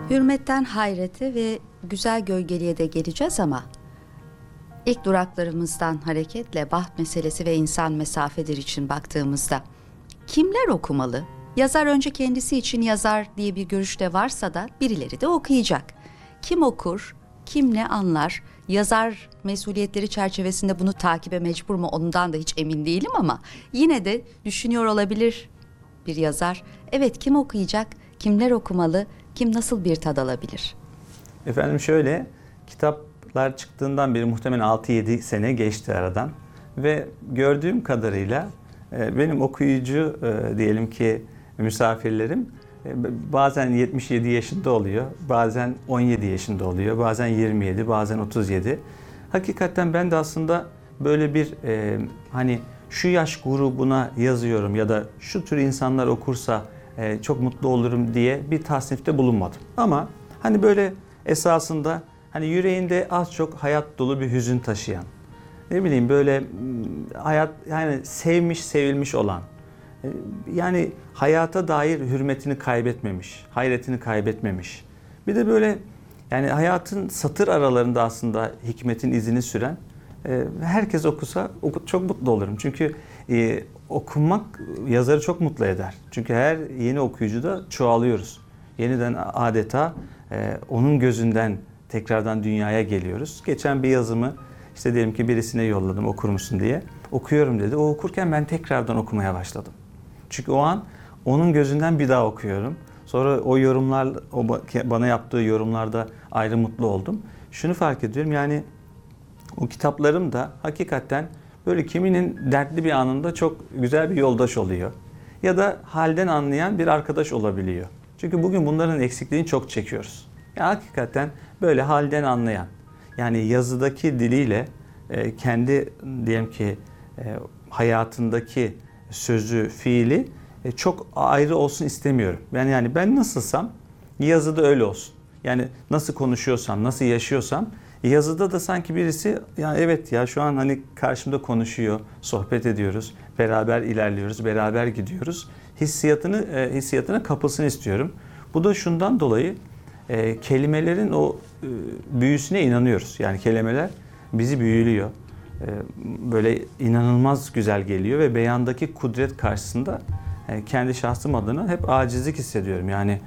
Hürmetten hayrete ve güzel gölgeliğe de geleceğiz ama ilk duraklarımızdan hareketle baht meselesi ve insan mesafedir için baktığımızda kimler okumalı? Yazar önce kendisi için yazar diye bir görüş de varsa da birileri de okuyacak. Kim okur, kim ne anlar? Yazar mesuliyetleri çerçevesinde bunu takibe mecbur mu ondan da hiç emin değilim ama yine de düşünüyor olabilir bir yazar. Evet, kim okuyacak, kimler okumalı, kim nasıl bir tad alabilir? Efendim şöyle, kitaplar çıktığından beri muhtemelen 6-7 sene geçti aradan ve gördüğüm kadarıyla benim okuyucu diyelim ki misafirlerim bazen 77 yaşında oluyor, bazen 17 yaşında oluyor, bazen 27, bazen 37. Hakikaten ben de aslında böyle bir hani şu yaş grubuna yazıyorum ya da şu tür insanlar okursa çok mutlu olurum diye bir tasnifte bulunmadım. Ama hani böyle esasında hani yüreğinde az çok hayat dolu bir hüzün taşıyan, ne bileyim böyle hayat yani sevmiş sevilmiş olan, yani hayata dair hürmetini kaybetmemiş, hayretini kaybetmemiş. Bir de böyle yani hayatın satır aralarında aslında hikmetin izini süren herkes okusa çok mutlu olurum. Çünkü okumak yazarı çok mutlu eder. Çünkü her yeni okuyucuda çoğalıyoruz. Yeniden adeta onun gözünden tekrardan dünyaya geliyoruz. Geçen bir yazımı işte diyelim ki birisine yolladım okur musun diye. Okuyorum dedi. O okurken ben tekrardan okumaya başladım. Çünkü o an onun gözünden bir daha okuyorum. Sonra o yorumlar, o bana yaptığı yorumlarda ayrı mutlu oldum. Şunu fark ediyorum yani o kitaplarım da hakikaten böyle kiminin dertli bir anında çok güzel bir yoldaş oluyor. Ya da halden anlayan bir arkadaş olabiliyor. Çünkü bugün bunların eksikliğini çok çekiyoruz. Ya hakikaten böyle halden anlayan, yani yazıdaki diliyle kendi diyelim ki hayatındaki sözü, fiili çok ayrı olsun istemiyorum. Yani ben nasılsam yazıda öyle olsun. Yani nasıl konuşuyorsam, nasıl yaşıyorsam yazıda da sanki birisi ya evet ya şu an hani karşımda konuşuyor, sohbet ediyoruz, beraber ilerliyoruz, beraber gidiyoruz. Hissiyatına kapılsın istiyorum. Bu da şundan dolayı kelimelerin o büyüsüne inanıyoruz. Yani kelimeler bizi büyülüyor. Böyle inanılmaz güzel geliyor ve beyandaki kudret karşısında kendi şahsım adına hep acizlik hissediyorum. Yani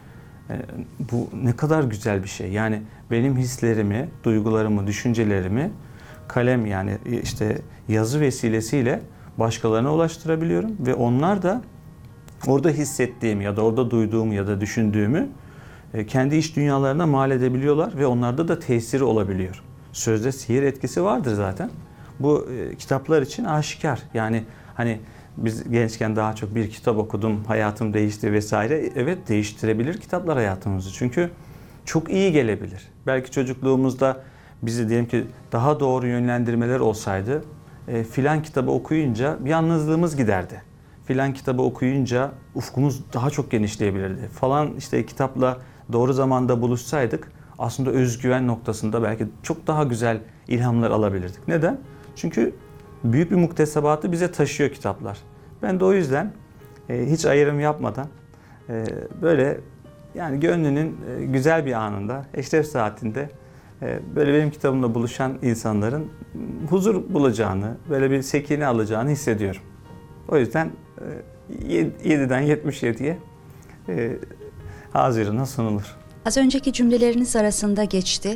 bu ne kadar güzel bir şey. Yani benim hislerimi, duygularımı, düşüncelerimi kalem yani işte yazı vesilesiyle başkalarına ulaştırabiliyorum ve onlar da orada hissettiğim ya da orada duyduğum ya da düşündüğümü kendi iç dünyalarına mal edebiliyorlar ve onlarda da tesiri olabiliyor. Sözde sihir etkisi vardır zaten. Bu kitaplar için aşikar. Yani hani biz gençken daha çok bir kitap okudum, hayatım değişti vesaire. Evet değiştirebilir kitaplar hayatımızı. Çünkü çok iyi gelebilir. Belki çocukluğumuzda bizi diyelim ki daha doğru yönlendirmeler olsaydı filan kitabı okuyunca yalnızlığımız giderdi. Filan kitabı okuyunca ufkumuz daha çok genişleyebilirdi. Falan işte kitapla doğru zamanda buluşsaydık aslında özgüven noktasında belki çok daha güzel ilhamlar alabilirdik. Neden? Çünkü büyük bir muktesebatı bize taşıyor kitaplar. Ben de o yüzden hiç ayrım yapmadan böyle yani gönlünün güzel bir anında, eşref saatinde böyle benim kitabımla buluşan insanların huzur bulacağını, böyle bir sekine alacağını hissediyorum. O yüzden 7'den 77'ye Haziran'a sunulur. Az önceki cümleleriniz arasında geçti.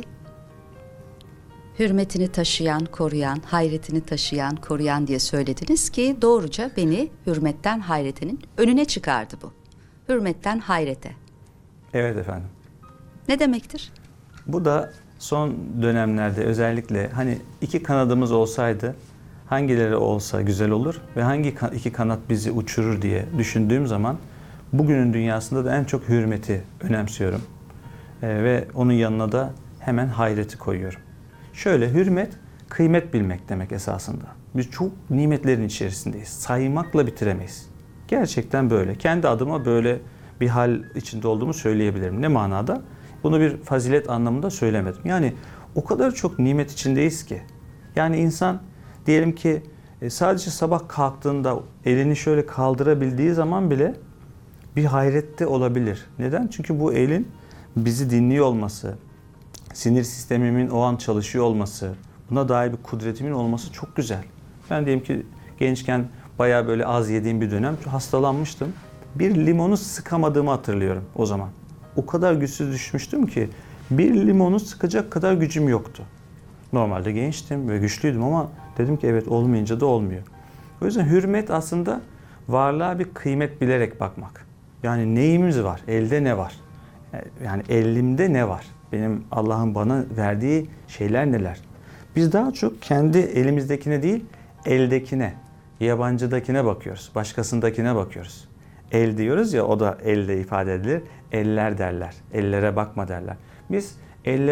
Hürmetini taşıyan, koruyan, hayretini taşıyan, koruyan diye söylediniz ki doğruca beni hürmetten hayretenin önüne çıkardı bu. Hürmetten hayrete. Evet efendim. Ne demektir? Bu da son dönemlerde özellikle hani iki kanadımız olsaydı hangileri olsa güzel olur ve hangi iki kanat bizi uçurur diye düşündüğüm zaman bugünün dünyasında da en çok hürmeti önemsiyorum. Ve onun yanına da hemen hayreti koyuyorum. Şöyle hürmet, kıymet bilmek demek esasında. Biz çok nimetlerin içerisindeyiz. Saymakla bitiremeyiz. Gerçekten böyle. Kendi adıma böyle bir hal içinde olduğumu söyleyebilirim. Ne manada? Bunu bir fazilet anlamında söylemedim. Yani o kadar çok nimet içindeyiz ki. Yani insan diyelim ki sadece sabah kalktığında elini şöyle kaldırabildiği zaman bile bir hayrette olabilir. Neden? Çünkü bu elin bizi dinliyor olması, sinir sistemimin o an çalışıyor olması, buna dair bir kudretimin olması çok güzel. Ben diyelim ki gençken bayağı böyle az yediğim bir dönem hastalanmıştım. Bir limonu sıkamadığımı hatırlıyorum o zaman. O kadar güçsüz düşmüştüm ki bir limonu sıkacak kadar gücüm yoktu. Normalde gençtim ve güçlüydüm ama dedim ki evet, olmayınca da olmuyor. O yüzden hürmet aslında varlığa bir kıymet bilerek bakmak. Yani neyimiz var? Elde ne var? Yani elimde ne var? Benim Allah'ın bana verdiği şeyler neler? Biz daha çok kendi elimizdekine değil, eldekine, yabancıdakine bakıyoruz. Başkasındakine bakıyoruz. El diyoruz ya, o da elde ifade edilir. Eller derler. Ellere bakma derler. Biz ellere